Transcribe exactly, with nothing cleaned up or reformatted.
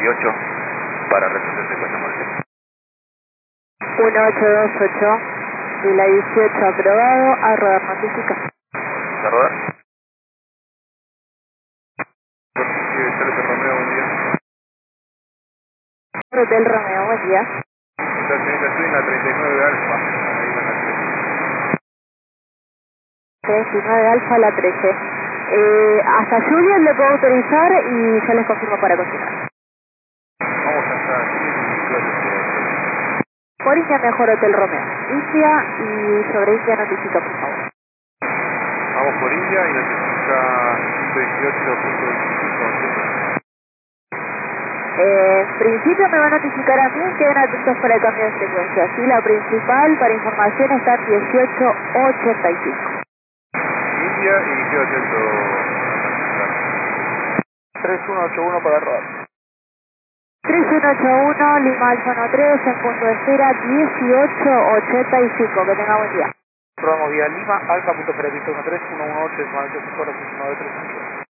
dieciocho para retroceder de Cuesta Muerte. uno ocho dos ocho, y la dieciocho aprobado, a rodar notifica. ¿A rodar? Hotel Romeo, buen día. Hotel Romeo, buen día. Esta señorita estoy en la treinta y nueve Alfa, ahí van a treinta y nueve Alfa, la trece. Eh, hasta Julian le puedo autorizar y ya les confirmo para continuar. Vamos hasta Por India mejor Hotel Romeo. India y sobre India notifica, por favor. Vamos por India y notifica ciento dieciocho punto veinticinco. Eh, en principio me va a notificar a mí, queden atentos para el cambio de frecuencia. Así la principal para información está en dieciocho ochenta y cinco. India y quedo atento. tres uno ocho uno para rodar. tres uno ocho uno, Lima Alfa uno tres, en punto de espera dieciocho ochenta y cinco. Que tenga buen día. Rodamos vía Lima, Alfa, punto operativo uno tres, uno uno ocho, nueve ocho cinco, uno tres uno.